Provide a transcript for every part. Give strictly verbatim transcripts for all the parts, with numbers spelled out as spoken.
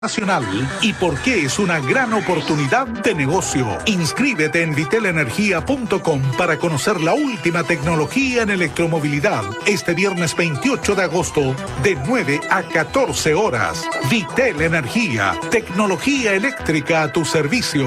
Nacional y por qué es una gran oportunidad de negocio. Inscríbete en vitel energía punto com para conocer la última tecnología en electromovilidad este viernes veintiocho de agosto de nueve a catorce horas. Vitel Energía, tecnología eléctrica a tu servicio.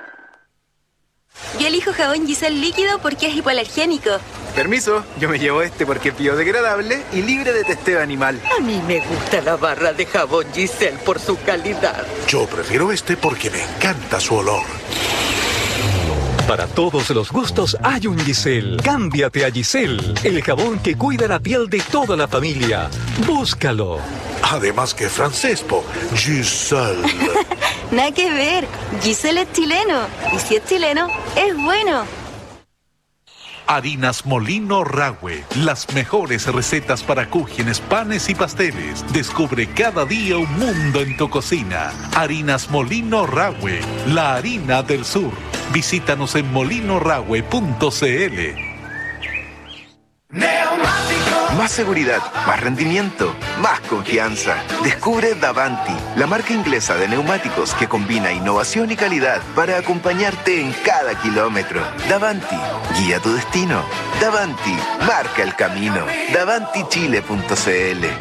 Yo elijo jabón Giselle líquido porque es hipoalergénico. Permiso, yo me llevo este porque es biodegradable y libre de testeo animal. A mí me gusta la barra de jabón Giselle por su calidad. Yo prefiero este porque me encanta su olor. Para todos los gustos hay un Giselle. Cámbiate a Giselle, el jabón que cuida la piel de toda la familia. Búscalo. Además que francés, po. Giselle. Nada que ver. Giselle es chileno. Y si es chileno, es bueno. Harinas Molino Rahue, las mejores recetas para cúgenes, panes y pasteles. Descubre cada día un mundo en tu cocina. Harinas Molino Rahue, la harina del sur. Visítanos en molino rahue punto c l. Más seguridad, más rendimiento, más confianza. Descubre Davanti, la marca inglesa de neumáticos que combina innovación y calidad para acompañarte en cada kilómetro. Davanti, guía tu destino. Davanti, marca el camino. davanti chile punto c l.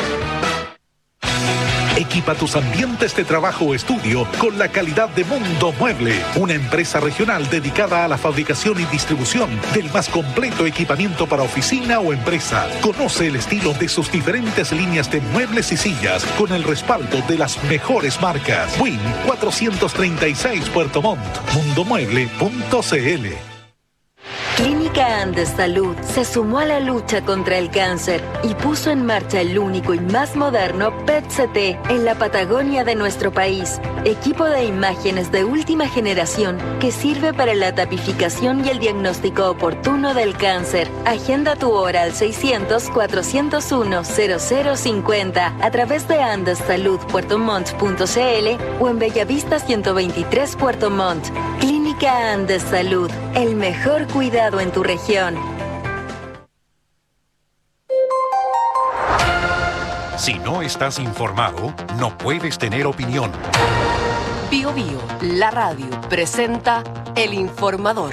Equipa tus ambientes de trabajo o estudio con la calidad de Mundo Mueble, una empresa regional dedicada a la fabricación y distribución del más completo equipamiento para oficina o empresa. Conoce el estilo de sus diferentes líneas de muebles y sillas con el respaldo de las mejores marcas. Win cuatrocientos treinta y seis Puerto Montt, mundo mueble punto c l. Clínica Andes Salud se sumó a la lucha contra el cáncer y puso en marcha el único y más moderno P E T C T en la Patagonia de nuestro país. Equipo de imágenes de última generación que sirve para la tapificación y el diagnóstico oportuno del cáncer. Agenda tu hora al seiscientos, cuatrocientos uno, cero cero cincuenta a través de andes salud puerto montt punto c l o en Bellavista ciento veintitrés Puerto Montt. Clínica Andes Salud, el mejor cuidado en tu región. Si no estás informado, no puedes tener opinión. Bio Bio, la radio, presenta El Informador.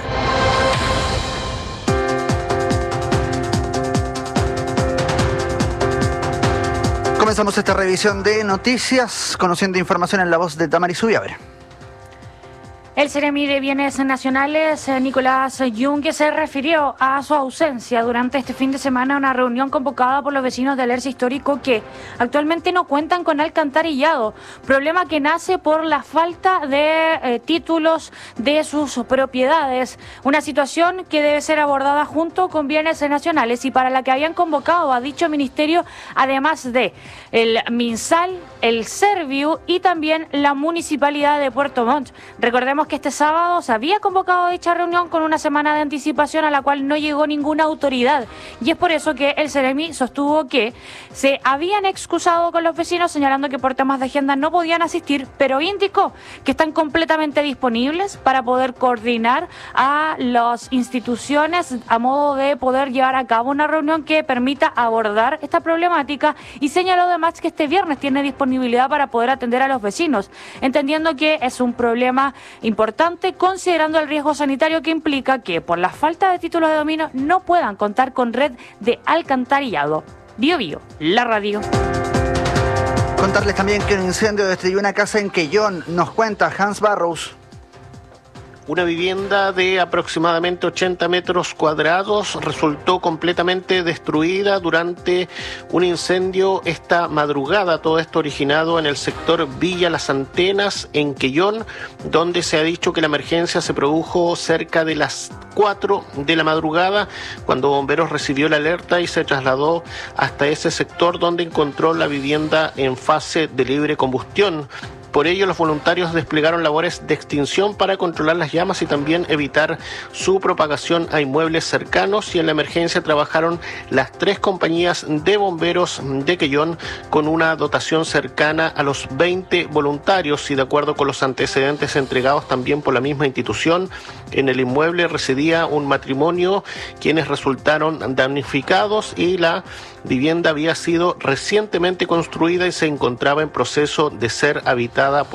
Comenzamos esta revisión de noticias, conociendo información en la voz de Damaris Ubiabre. El Seremi de Bienes Nacionales, Nicolás Yungue, se refirió a su ausencia durante este fin de semana a una reunión convocada por los vecinos del Alerce Histórico que actualmente no cuentan con alcantarillado, problema que nace por la falta de eh, títulos de sus propiedades, una situación que debe ser abordada junto con Bienes Nacionales y para la que habían convocado a dicho ministerio, además de el MinSal, el Serviu y también la Municipalidad de Puerto Montt. Recordemos que este sábado se había convocado dicha reunión con una semana de anticipación a la cual no llegó ninguna autoridad y es por eso que el Seremi sostuvo que se habían excusado con los vecinos señalando que por temas de agenda no podían asistir, pero indicó que están completamente disponibles para poder coordinar a las instituciones a modo de poder llevar a cabo una reunión que permita abordar esta problemática y señaló además que este viernes tiene disponibilidad para poder atender a los vecinos, entendiendo que es un problema importante importante considerando el riesgo sanitario que implica que por la falta de títulos de dominio no puedan contar con red de alcantarillado. Bio Bio, la radio. Contarles también que un incendio destruyó una casa en Quellón, nos cuenta Hans Barrows. Una vivienda de aproximadamente ochenta metros cuadrados resultó completamente destruida durante un incendio esta madrugada. Todo esto originado en el sector Villa Las Antenas, en Quellón, donde se ha dicho que la emergencia se produjo cerca de las cuatro de la madrugada, cuando Bomberos recibió la alerta y se trasladó hasta ese sector donde encontró la vivienda en fase de libre combustión. Por ello, los voluntarios desplegaron labores de extinción para controlar las llamas y también evitar su propagación a inmuebles cercanos, y en la emergencia trabajaron las tres compañías de bomberos de Quellón con una dotación cercana a los veinte voluntarios, y de acuerdo con los antecedentes entregados también por la misma institución, en el inmueble residía un matrimonio quienes resultaron damnificados y la vivienda había sido recientemente construida y se encontraba en proceso de ser habitada causada